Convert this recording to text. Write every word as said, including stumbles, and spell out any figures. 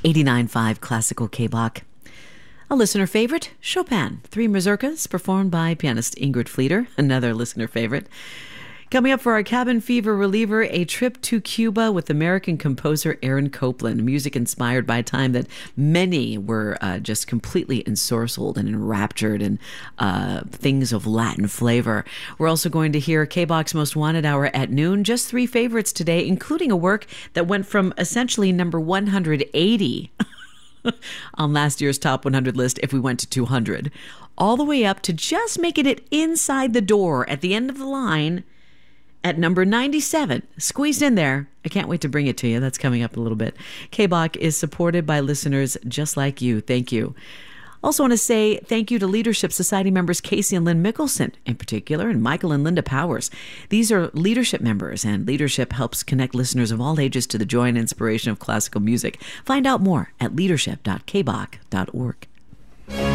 eighty-nine point five Classical K-Bach. A listener favorite, Chopin, three mazurkas, performed by pianist Ingrid Fleeter, another listener favorite. Coming up for our cabin fever reliever, a trip to Cuba with American composer Aaron Copland, music inspired by a time that many were uh, just completely ensorcelled and enraptured in uh, things of Latin flavor. We're also going to hear K-Bach's Most Wanted Hour at noon, just three favorites today, including a work that went from essentially number one hundred eighty on last year's top one hundred list, if we went to two hundred, all the way up to just making it inside the door at the end of the line at number ninety-seven, squeezed in there. I can't wait to bring it to you. That's coming up a little bit. K-Bach is supported by listeners just like you. Thank you. Also want to say thank you to Leadership Society members Casey and Lynn Mickelson in particular, and Michael and Linda Powers. These are Leadership members, and Leadership helps connect listeners of all ages to the joy and inspiration of classical music. Find out more at leadership dot k bach dot org.